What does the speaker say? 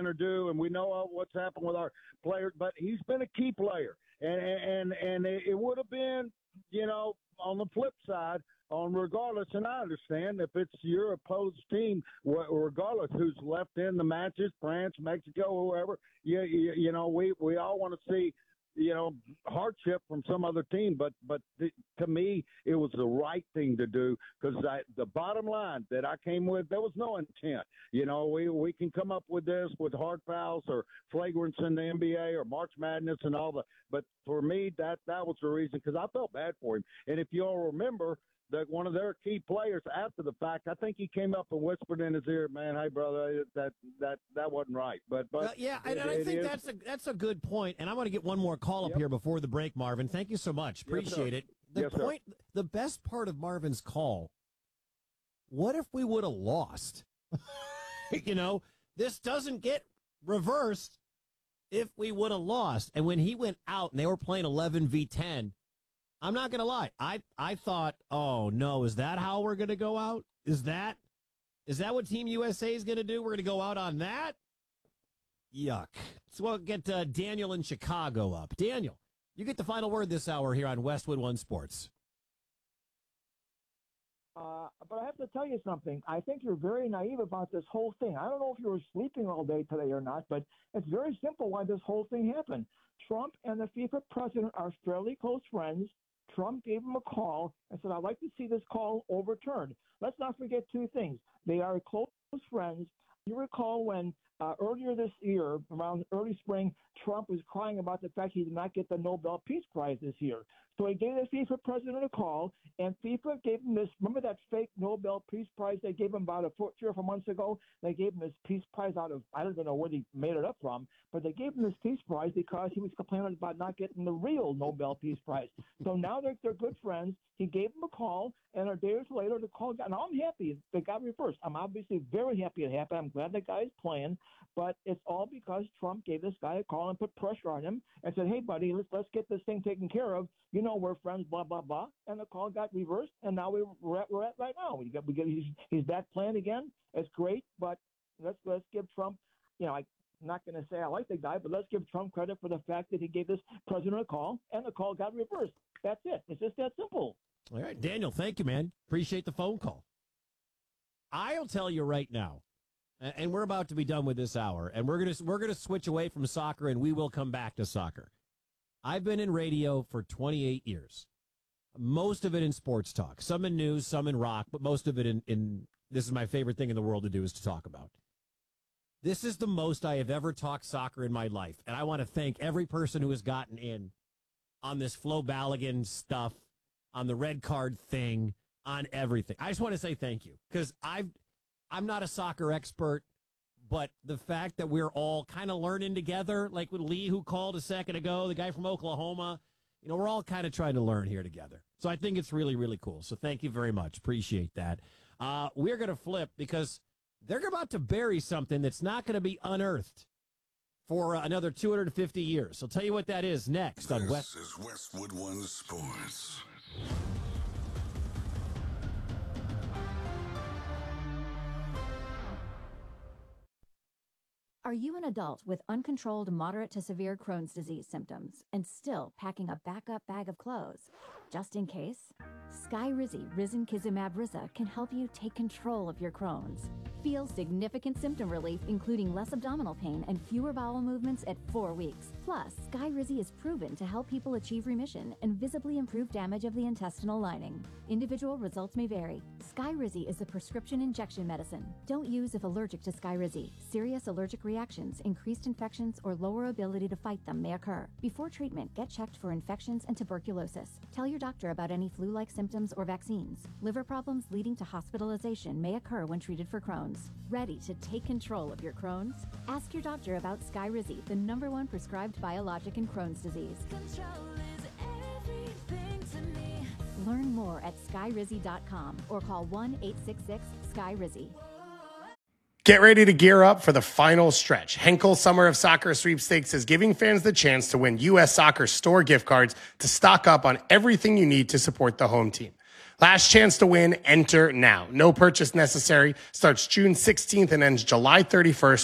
to do, and we know what's happened with our players. But he's been a key player, and it would have been, on the flip side, on regardless, and I understand if it's your opposed team, regardless who's left in the matches, France, Mexico, whoever, we all want to see, hardship from some other team, but to me, it was the right thing to do, because the bottom line that I came with, there was no intent. We can come up with this with hard fouls or flagrants in the NBA or March Madness and all but for me, that was the reason, because I felt bad for him. And if you all remember, that one of their key players after the fact, I think he came up and whispered in his ear, "Man, hey brother, that wasn't right." But yeah, and I think that's a good point. And I want to get one more call up here before the break, Marvin. Thank you so much. Appreciate it. The best part of Marvin's call. What if we would have lost? This doesn't get reversed if we would have lost. And when he went out and they were playing 11v10. I'm not going to lie. I thought, oh, no, is that how we're going to go out? Is that what Team USA is going to do? We're going to go out on that? Yuck. So we'll get Daniel in Chicago up. Daniel, you get the final word this hour here on Westwood One Sports. But I have to tell you something. I think you're very naive about this whole thing. I don't know if you were sleeping all day today or not, but it's very simple why this whole thing happened. Trump and the FIFA president are fairly close friends. Trump gave him a call and said, "I'd like to see this call overturned." Let's not forget two things. They are close friends. You recall when earlier this year, around early spring, Trump was crying about the fact he did not get the Nobel Peace Prize this year. So he gave the FIFA president a call, and FIFA gave him this. Remember that fake Nobel Peace Prize they gave him about 3 or 4 months ago? They gave him this Peace Prize out of, I don't even know where he made it up from, but they gave him this Peace Prize because he was complaining about not getting the real Nobel Peace Prize. So now they're good friends. He gave him a call, and a day or two later, the call got. Now I'm happy they got reversed. I'm obviously very happy it happened. I'm glad the guy's playing, but it's all because Trump gave this guy a call and put pressure on him and said, "Hey, buddy, let's get this thing taken care of. We're friends, blah blah blah." And the call got reversed, and now we're at right now. He's back playing again. It's great, but let's give Trump. I'm not going to say I like the guy, but let's give Trump credit for the fact that he gave this president a call, and the call got reversed. That's it. It's just that simple. All right, Daniel, thank you, man. Appreciate the phone call. I'll tell you right now, and we're about to be done with this hour, and we're gonna switch away from soccer, and we will come back to soccer. I've been in radio for 28 years, most of it in sports talk, some in news, some in rock, but most of it in this is my favorite thing in the world to do is to talk about. This is the most I have ever talked soccer in my life, and I want to thank every person who has gotten in on this Flo Balogun stuff, on the red card thing, on everything. I just want to say thank you, because I'm not a soccer expert, but the fact that we're all kind of learning together, like with Lee, who called a second ago, the guy from Oklahoma, we're all kind of trying to learn here together. So I think it's really, really cool. So thank you very much. Appreciate that. We're going to flip because they're about to bury something that's not going to be unearthed for another 250 years. I'll tell you what that is next on This is Westwood One Sports. Are you an adult with uncontrolled moderate to severe Crohn's disease symptoms and still packing a backup bag of clothes just in case? Skyrizi Risankizumab Riza can help you take control of your Crohn's. Feel significant symptom relief, including less abdominal pain and fewer bowel movements at 4 weeks. Plus, Skyrizi is proven to help people achieve remission and visibly improve damage of the intestinal lining. Individual results may vary. Skyrizi is a prescription injection medicine. Don't use if allergic to Skyrizi. Serious allergic reactions, increased infections, or lower ability to fight them may occur. Before treatment, get checked for infections and tuberculosis. Tell your doctor about any flu-like symptoms or vaccines. Liver problems leading to hospitalization may occur when treated for Crohn's. Ready to take control of your Crohn's? Ask your doctor about Skyrizi, the #1 prescribed biologic in Crohn's disease. Control is everything to me. Learn more at skyrizi.com or call 1-866-SKYRIZI. Get ready to gear up for the final stretch. Henkel Summer of Soccer Sweepstakes is giving fans the chance to win U.S. Soccer store gift cards to stock up on everything you need to support the home team. Last chance to win, enter now. No purchase necessary. Starts June 16th and ends July 31st.